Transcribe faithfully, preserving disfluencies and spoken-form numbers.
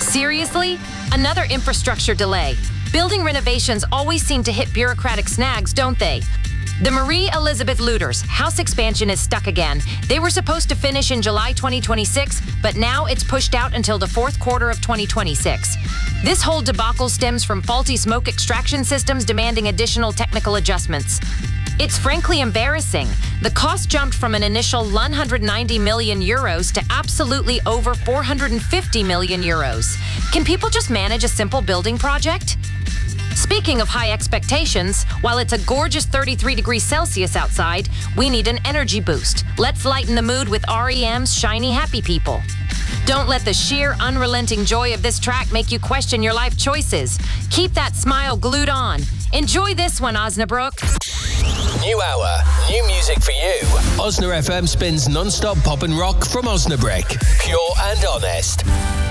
Seriously? Another infrastructure delay. Building renovations always seem to hit bureaucratic snags, don't they? The Marie Elizabeth Looters house expansion is stuck again. They were supposed to finish in July twenty twenty-six, but now it's pushed out until the fourth quarter of twenty twenty-six. This whole debacle stems from faulty smoke extraction systems demanding additional technical adjustments. It's frankly embarrassing. The cost jumped from an initial one hundred ninety million euros to absolutely over four hundred fifty million euros. Can people just manage a simple building project? Speaking of high expectations, while it's a gorgeous thirty-three degrees Celsius outside, we need an energy boost. Let's lighten the mood with R E M's Shiny Happy People. Don't let the sheer, unrelenting joy of this track make you question your life choices. Keep that smile glued on. Enjoy this one, Osnabrück. New hour, new music for you. Osna F M spins non-stop pop and rock from Osnabrück. Pure and honest.